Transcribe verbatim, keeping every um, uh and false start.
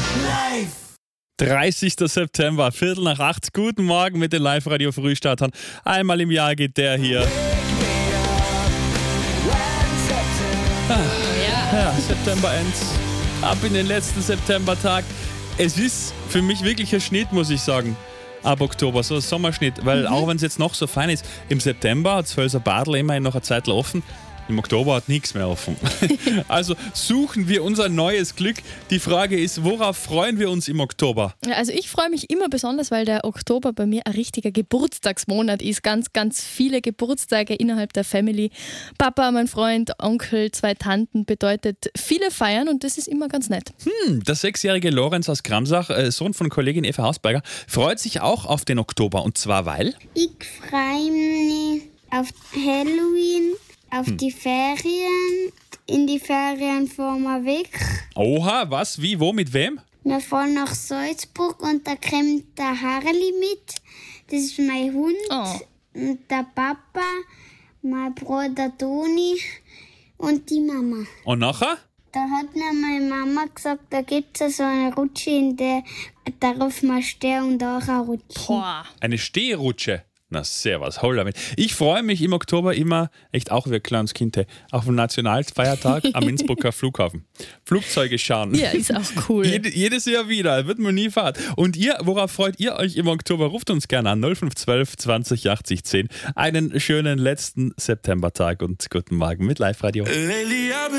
Live! dreißigster September, Viertel nach acht. Guten Morgen mit den Live-Radio-Frühstartern. Einmal im Jahr geht der hier. Ah, ja, September ends. Ab in den letzten Septembertag. Es ist für mich wirklich ein Schnitt, muss ich sagen. Ab Oktober, so ein Sommerschnitt. Weil mhm. auch wenn es jetzt noch so fein ist, im September hat das Völser Badl immerhin noch eine Zeit offen. Im Oktober hat nichts mehr offen. Also suchen wir unser neues Glück. Die Frage ist, worauf freuen wir uns im Oktober? Ja, also ich freue mich immer besonders, weil der Oktober bei mir ein richtiger Geburtstagsmonat ist. Ganz, ganz viele Geburtstage innerhalb der Family. Papa, mein Freund, Onkel, zwei Tanten bedeutet viele Feiern und das ist immer ganz nett. Hm, der sechsjährige Lorenz aus Gramsach, äh, Sohn von Kollegin Eva Hausberger, freut sich auch auf den Oktober. Und zwar weil? Ich freue mich auf Halloween. Auf hm. die Ferien. In die Ferien fahren wir weg. Oha, was? Wie? Wo? Mit wem? Wir fahren nach Salzburg und da kommt der Harli mit. Das ist mein Hund. Oh. Und der Papa, mein Bruder Toni und die Mama. Und nachher? Da hat mir meine Mama gesagt, da gibt es so eine Rutsche, in der darf man stehen und auch rutschen. Boah. Eine Stehrutsche? Na, sehr was, hol damit. Ich freue mich im Oktober immer, echt auch wie ein kleines Kind, auf dem Nationalfeiertag am Innsbrucker Flughafen. Flugzeuge schauen. Ja, ist auch cool. Jed- jedes Jahr wieder, wird man nie fahren. Und ihr, worauf freut ihr euch im Oktober? Ruft uns gerne an null fünf eins zwei zwanzig achtzig zehn. Einen schönen letzten Septembertag und guten Morgen mit Live-Radio.